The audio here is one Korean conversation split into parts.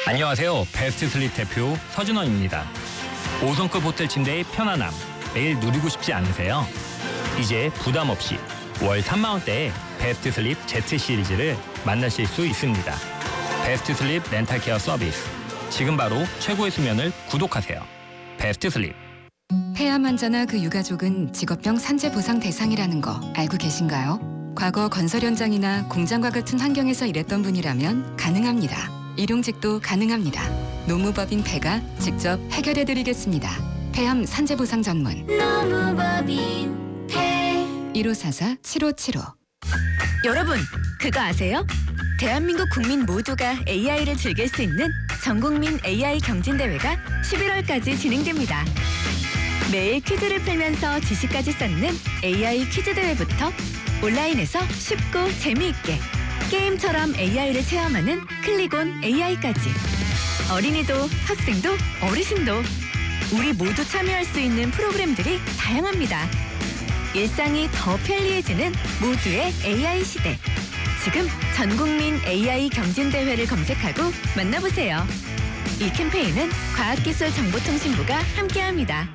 안녕하세요. 베스트 슬립 대표 서준원입니다. 5성급 호텔 침대의 편안함, 매일 누리고 싶지 않으세요? 이제 부담 없이 월 3만 원대의 베스트 슬립 Z 시리즈를 만나실 수 있습니다. 베스트 슬립 렌탈 케어 서비스. 지금 바로 최고의 수면을 구독하세요. 베스트 슬립. 폐암 환자나 그 유가족은 직업병 산재 보상 대상이라는 거 알고 계신가요? 과거 건설 현장이나 공장과 같은 환경에서 일했던 분이라면 가능합니다. 일용직도 가능합니다. 노무법인 폐가 직접 해결해드리겠습니다. 폐암 산재 보상 전문 노무법인 폐 1544-7575. 여러분, 그거 아세요? 대한민국 국민 모두가 AI를 즐길 수 있는 전국민 AI 경진대회가 11월까지 진행됩니다. 매일 퀴즈를 풀면서 지식까지 쌓는 AI 퀴즈대회부터 온라인에서 쉽고 재미있게 게임처럼 AI를 체험하는 클릭온 AI까지 어린이도 학생도 어르신도 우리 모두 참여할 수 있는 프로그램들이 다양합니다. 일상이 더 편리해지는 모두의 AI 시대. 지금 전국민 AI 경진대회를 검색하고 만나보세요. 이 캠페인은 과학기술정보통신부가 함께합니다.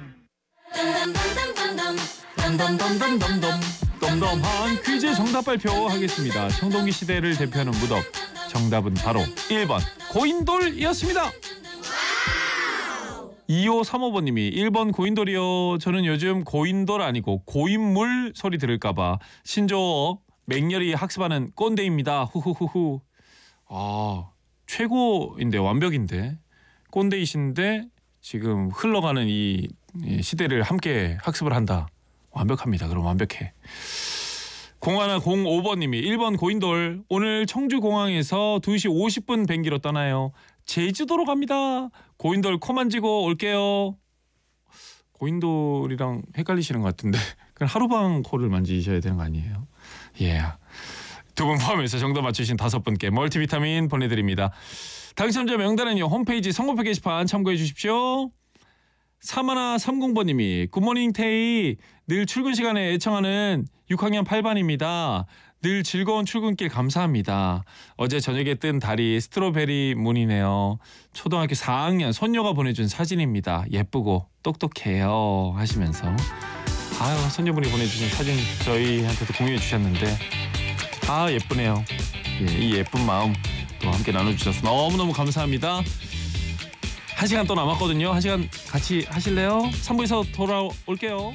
덤덤한 퀴즈 정답 발표하겠습니다. 청동기 시대를 대표하는 무덤. 정답은 바로 1번 고인돌이었습니다. 2535번님이 1번 고인돌이요. 저는 요즘 고인돌 아니고 고인물 소리 들을까봐 신조어 맹렬히 학습하는 꼰대입니다. 후후후후. 아, 최고인데, 완벽인데. 꼰대이신데 지금 흘러가는 이 시대를 함께 학습을 한다. 완벽합니다. 그럼 완벽해. 0105번님이 1번 고인돌. 오늘 청주공항에서 2시 50분 비행기로 떠나요. 제주도로 갑니다. 고인돌 코 만지고 올게요. 고인돌이랑 헷갈리시는 것 같은데 그럼 하루방 코를 만지셔야 되는 거 아니에요? 예. 두 분 포함해서 정답 맞추신 5분께 멀티비타민 보내드립니다. 당첨자 명단은요, 홈페이지 선고표 게시판 참고해 주십시오. 3130번님이 굿모닝 테이. 늘 출근 시간에 애청하는 6학년 8반입니다. 늘 즐거운 출근길 감사합니다. 어제 저녁에 뜬 달이 스트로베리 문이네요. 초등학교 4학년 손녀가 보내준 사진입니다. 예쁘고 똑똑해요 하시면서 아유, 손녀분이 보내주신 사진 저희한테도 공유해 주셨는데 아, 예쁘네요. 예, 이 예쁜 마음 또 함께 나눠주셔서 너무너무 감사합니다. 1시간 또 남았거든요. 1시간 같이 하실래요? 3부에서 돌아올게요.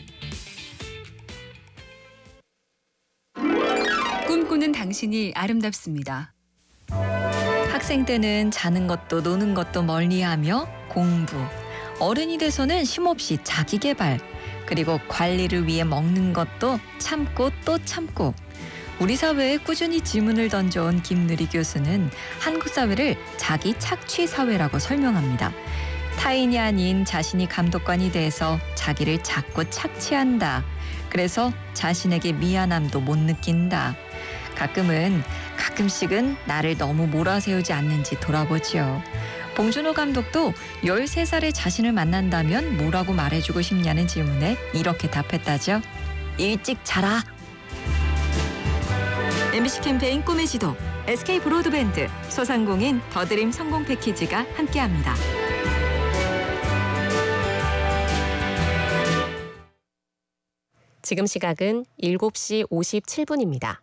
꿈꾸는 당신이 아름답습니다. 학생 때는 자는 것도 노는 것도 멀리하며 공부, 어른이 돼서는 쉼없이 자기 개발, 그리고 관리를 위해 먹는 것도 참고 또 참고. 우리 사회에 꾸준히 질문을 던져온 김누리 교수는 한국 사회를 자기 착취 사회라고 설명합니다. 타인이 아닌 자신이 감독관이 돼서 자기를 자꾸 착취한다. 그래서 자신에게 미안함도 못 느낀다. 가끔씩은 나를 너무 몰아세우지 않는지 돌아보지요. 봉준호 감독도 13살의 자신을 만난다면 뭐라고 말해주고 싶냐는 질문에 이렇게 답했다죠. 일찍 자라. MBC 캠페인 꿈의 지도, SK 브로드밴드, 소상공인 더드림 성공 패키지가 함께합니다. 지금 시각은 7시 57분입니다.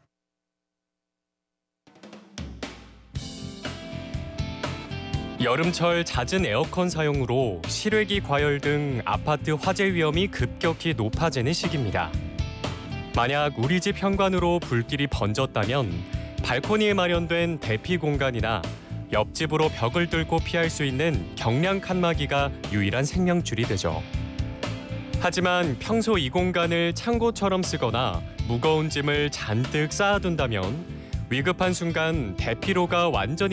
여름철 잦은 에어컨 사용으로 실외기 과열 등 아파트 화재 위험이 급격히 높아지는 시기입니다. 만약 우리 집 현관으로 불길이 번졌다면 발코니에 마련된 대피 공간이나 옆집으로 벽을 뚫고 피할 수 있는 경량 칸막이가 유일한 생명줄이 되죠. 하지만 평소 이 공간을 창고처럼 쓰거나 무거운 짐을 잔뜩 쌓아둔다면 위급한 순간 대피로가 완전히